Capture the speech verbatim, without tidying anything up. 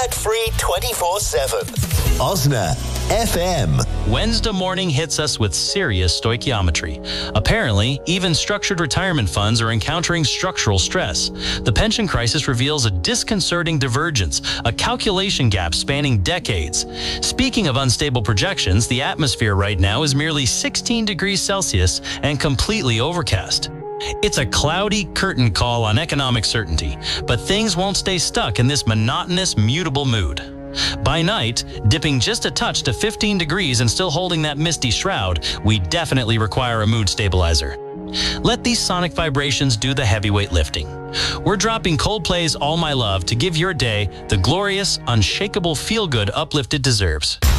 ad-free twenty-four seven. Osna F M. Wednesday morning hits us with serious stoichiometry. Apparently, even structured retirement funds are encountering structural stress. The pension crisis reveals a disconcerting divergence, a calculation gap spanning decades. Speaking of unstable projections, the atmosphere right now is merely sixteen degrees Celsius and completely overcast. It's a cloudy curtain call on economic certainty, but things won't stay stuck in this monotonous, mutable mood. By night, dipping just a touch to fifteen degrees and still holding that misty shroud, we definitely require a mood stabilizer. Let these sonic vibrations do the heavyweight lifting. We're dropping Coldplay's All My Love to give your day the glorious, unshakable feel-good uplift it deserves.